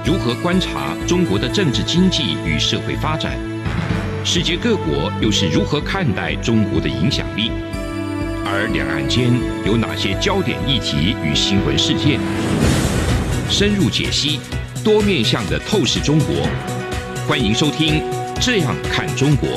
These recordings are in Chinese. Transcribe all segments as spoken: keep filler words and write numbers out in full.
如何观察中国的政治经济与社会发展？世界各国又是如何看待中国的影响力？而两岸间有哪些焦点议题与新闻事件？深入解析，多面向的透视中国。欢迎收听《这样看中国》。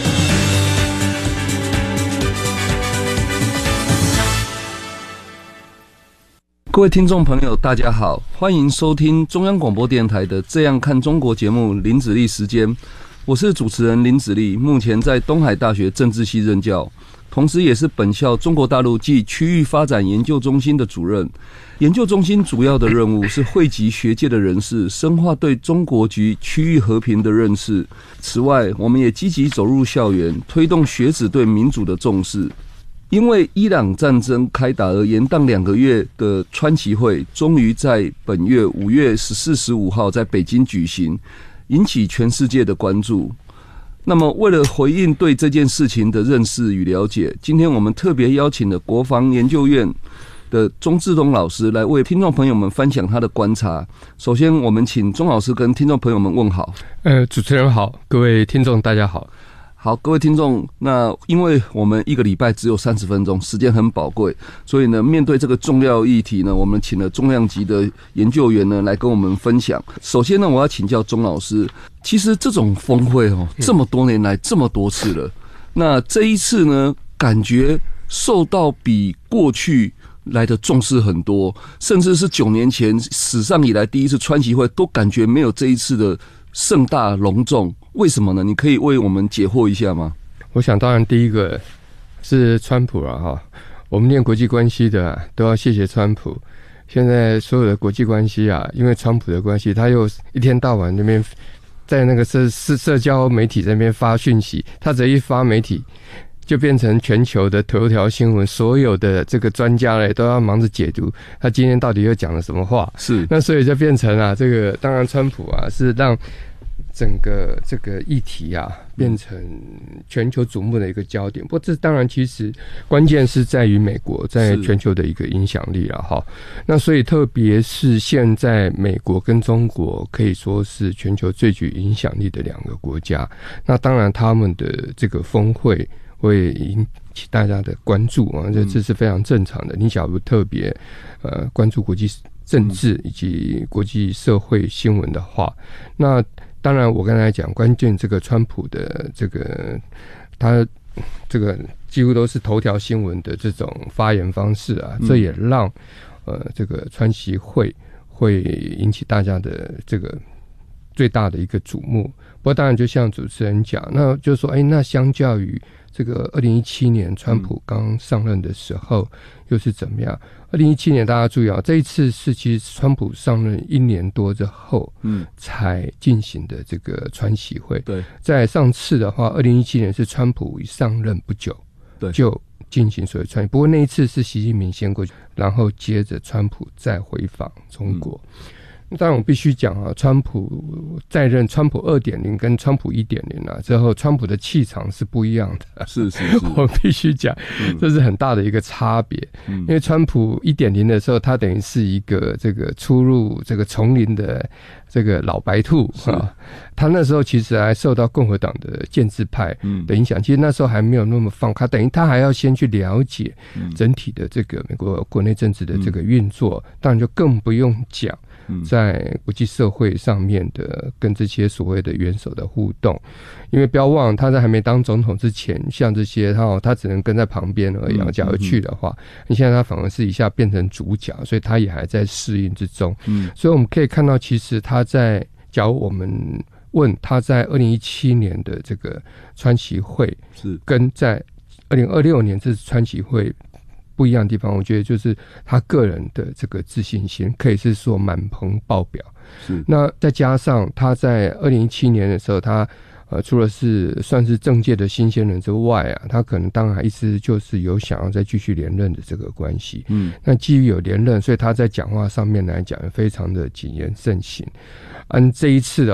各位听众朋友大家好，欢迎收听中央广播电台的《这样看中国》节目，林子立时间，我是主持人林子立，目前在东海大学政治系任教，同时也是本校中国大陆暨区域发展研究中心的主任。研究中心主要的任务是汇集学界的人士，深化对中国及区域和平的认识。此外，我们也积极走入校园，推动学子对民主的重视。因为伊朗战争开打而延宕两个月的川崎会，终于在本月五月十四、十五号在北京举行，引起全世界的关注。那么，为了回应对这件事情的认识与了解，今天我们特别邀请了国防研究院的钟志东老师来为听众朋友们分享他的观察。首先，我们请钟老师跟听众朋友们问好。 呃，主持人好，各位听众大家好。 好，各位听众，那因为我们一个礼拜只有三十分钟，时间很宝贵，所以呢，面对这个重要议题呢，我们请了重量级的研究员呢来跟我们分享。首先呢，我要请教钟老师，其实这种峰会哦，这么多年来这么多次了，那这一次呢，感觉受到比过去来的重视很多，甚至是九年前史上以来第一次川崎会，都感觉没有这一次的盛大隆重。为什么呢？你可以为我们解惑一下吗？ 我想当然第一个是川普了哈，我们念国际关系的、啊、都要谢谢川普。现在所有的国际关系啊，因为川普的关系，他又一天到晚那边在那个社社社交媒体那边发讯息，他只要一发媒体就变成全球的头条新闻，所有的这个专家嘞都要忙着解读他今天到底又讲了什么话。 是， 那所以就变成啊，这个当然川普啊是让整个这个议题啊变成全球瞩目的一个焦点。不过这当然其实关键是在于美国在全球的一个影响力了哈。那所以特别是现在美国跟中国可以说是全球最具影响力的两个国家，那当然他们的这个峰会会引起大家的关注啊，这这是非常正常的。你假如特别呃关注国际政治以及国际社会新闻的话，那当然我刚才讲关键这个川普的这个他这个几乎都是头条新闻的这种发言方式啊，这也让呃这个川崎会会引起大家的这个最大的一个瞩目。不过当然就像主持人讲，那就说哎，那相较于这个二零一七年川普刚上任的时候又是怎么样？二零一七年大家注意啊，这一次是其实川普上任一年多之后，嗯，才进行的这个川崎会。对，在上次的话，二零一七年是川普一上任不久，对，就进行所谓川崎。不过那一次是习近平先过去，然后接着川普再回访中国。嗯，当然我必须讲啊，川普在任川普 二点零 跟川普 一点零 啊之后，川普的气场是不一样的。是是是，我必须讲，这是很大的一个差别。嗯，因为川普 一点零 的时候，他等于是一个这个出入这个丛林的这个老白兔啊，他那时候其实还受到共和党的建制派的影响，其实那时候还没有那么放开，等于他还要先去了解整体的这个美国国内政治的这个运作，当然就更不用讲在国际社会上面的跟这些所谓的元首的互动。因为不要忘了他在还没当总统之前，像这些他他只能跟在旁边而已，假如去的话，你现在他反而是一下变成主角，所以他也还在适应之中。所以我们可以看到其实他在假如我们问他在二零一七年的这个川崎会是跟在二零二六年这次川崎会不一样的地方，我觉得就是他个人的这个自信心可以是说满棚爆表。是，那再加上他在二零一七年的时候，他呃除了是算是政界的新鲜人之外啊，他可能当然一直就是有想要再继续连任的这个关系。嗯，那基于有连任，所以他在讲话上面来讲非常的谨言慎行。按这一次的